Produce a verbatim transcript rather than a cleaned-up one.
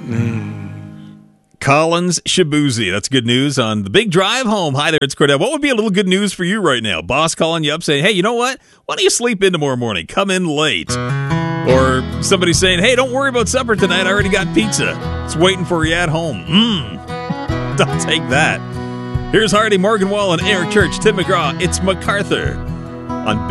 Collins Shabuzi. That's good news on the big drive home. Hi there, it's Cordell. What would be a little good news for you right now? Boss calling you up saying, hey, you know what? Why don't you sleep in tomorrow morning? Come in late. Or somebody saying, hey, don't worry about supper tonight. I already got pizza. It's waiting for you at home. Mmm. Don't take that. Here's Hardy, Morgan Wall, and Eric Church, Tim McGraw. It's MacArthur on Big